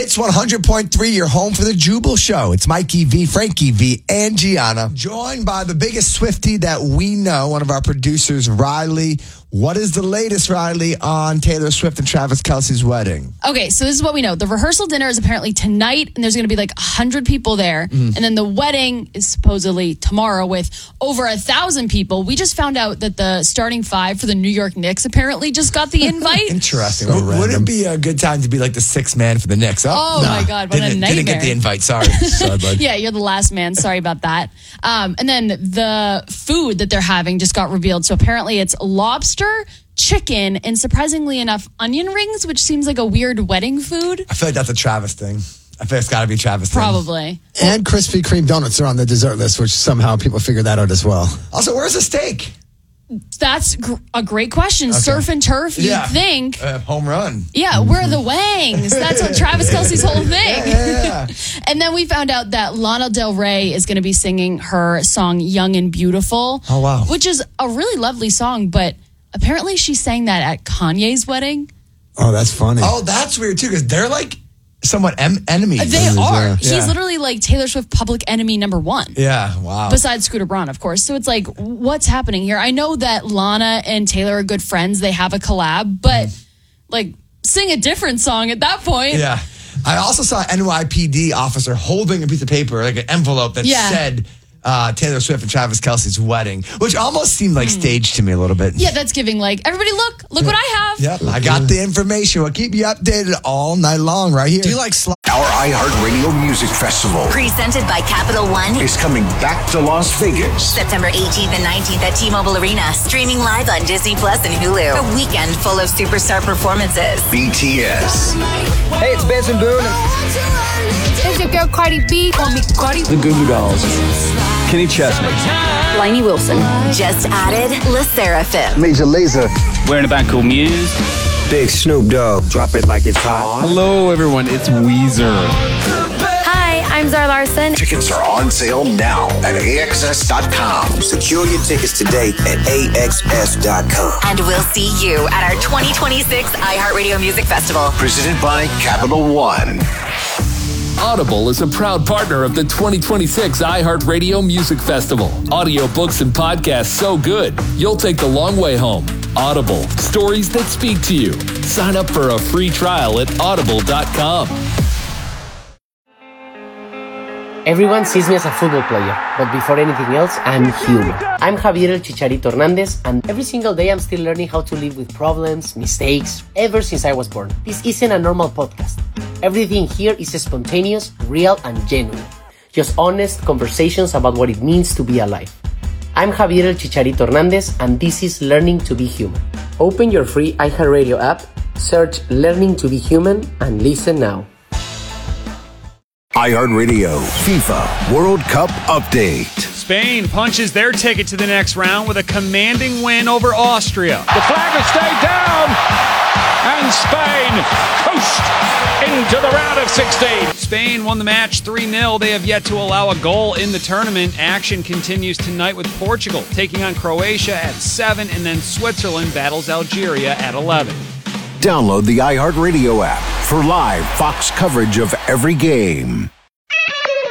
Hits 100.3, your home for the Jubal Show. It's Mikey V, Frankie V, and Gianna. Joined by the biggest Swiftie that we know, one of our producers, Riley. What is the latest, Riley, on Taylor Swift and Travis Kelce's wedding? Okay, so this is what we know. The rehearsal dinner is apparently tonight, and there's going to be like 100 people there. And then the wedding is supposedly tomorrow with over 1,000 people. We just found out that the starting five for the New York Knicks apparently just got the invite. Interesting. Would it be a good time to be like the sixth man for the Knicks? Oh my God, what a nightmare. Didn't get the invite, sorry. Sorry, bud. Yeah, you're the last man. Sorry about that. And then the food that they're having just got revealed. So apparently it's lobster, chicken, and surprisingly enough, onion rings, which seems like a weird wedding food. I feel like that's a Travis thing. I feel it's got to be Travis thing. Probably. And Krispy Kreme donuts are on the dessert list, which somehow people figure that out as well. Also, where's the steak? That's a great question. Okay. Surf and turf, you'd think. Home run. Yeah, where are the wangs? That's what Travis Kelce's whole thing. Yeah. And then we found out that Lana Del Rey is going to be singing her song Young and Beautiful. Oh, wow. Which is a really lovely song, but apparently she sang that at Kanye's wedding. Oh, that's funny. Oh, that's weird, too, because they're like somewhat enemies. They are. Yeah. He's literally like Taylor Swift public enemy number one. Yeah, wow. Besides Scooter Braun, of course. So it's like, what's happening here? I know that Lana and Taylor are good friends. They have a collab, but like sing a different song at that point. Yeah. I also saw an NYPD officer holding a piece of paper, like an envelope that said Taylor Swift and Travis Kelce's wedding, which almost seemed like staged to me a little bit. Yeah, that's giving like, everybody look what I have. Yep, I got the information. We'll keep you updated all night long right here. Do you like Our iHeartRadio Music Festival presented by Capital One is coming back to Las Vegas. September 18th and 19th at T-Mobile Arena. Streaming live on Disney Plus and Hulu. A weekend full of superstar performances. BTS. Hey, it's Benson Boone. It's your girl Cardi B. Call me Cardi. The Goo Goo Dolls. Kenny Chesney. Lainey Wilson. Just added La Seraphim. Major Lazer. We're in a band called Muse. Big Snoop Dogg. Drop it like it's hot. Hello, everyone. It's Weezer. Hi, I'm Zara Larson. Tickets are on sale now at AXS.com. Secure your tickets today at AXS.com. And we'll see you at our 2026 iHeartRadio Music Festival. Presented by Capital One. Audible is a proud partner of the 2026 iHeartRadio Music Festival. Audiobooks and podcasts so good, you'll take the long way home. Audible, stories that speak to you. Sign up for a free trial at audible.com. Everyone sees me as a football player, but before anything else, I'm human. I'm Javier El Chicharito Hernandez, and every single day I'm still learning how to live with problems, mistakes, ever since I was born. This isn't a normal podcast. Everything here is spontaneous, real, and genuine. Just honest conversations about what it means to be alive. I'm Javier El Chicharito Hernandez, and this is Learning to be Human. Open your free iHeartRadio app, search Learning to be Human, and listen now. iHeartRadio FIFA World Cup Update. Spain punches their ticket to the next round with a commanding win over Austria. The flag has stayed down, and Spain coast into the round of 16. Spain won the match 3-0. They have yet to allow a goal in the tournament. Action continues tonight with Portugal taking on Croatia at 7, and then Switzerland battles Algeria at 11. Download the iHeartRadio app for live Fox coverage of every game.